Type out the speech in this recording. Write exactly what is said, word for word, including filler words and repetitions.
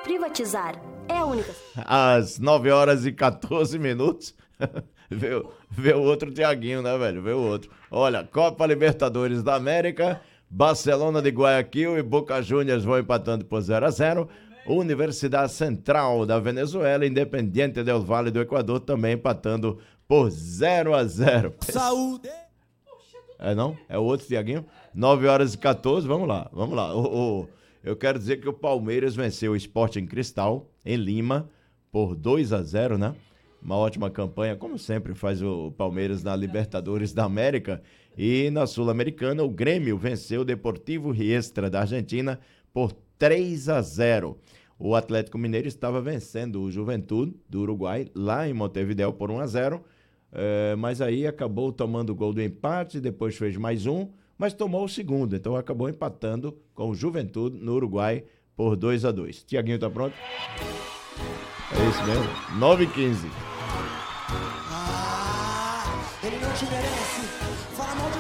Privatizar é a única. Às nove horas e quatorze minutos. Vê, vê o outro Thiaguinho, né, velho? Vê o outro. Olha, Copa Libertadores da América, Barcelona de Guayaquil e Boca Juniors vão empatando por zero a zero. Universidade Central da Venezuela, Independiente del Valle do Equador também empatando por zero a zero. Saúde! É não? É o outro Thiaguinho? nove horas e quatorze, vamos lá, vamos lá. O, o, eu quero dizer que o Palmeiras venceu o Sporting Cristal, em Lima, por dois a zero, né? Uma ótima campanha, como sempre faz o Palmeiras na Libertadores da América. E na Sul-Americana, o Grêmio venceu o Deportivo Riestra da Argentina por três a zero. O Atlético Mineiro estava vencendo o Juventude do Uruguai, lá em Montevidéu, por um a zero. É, mas aí acabou tomando o gol do empate, depois fez mais um, mas tomou o segundo, então acabou empatando com o Juventude no Uruguai por dois a dois. Tiaguinho, tá pronto? É isso mesmo, nove e quinze. Ah, ele não te merece. Fala mal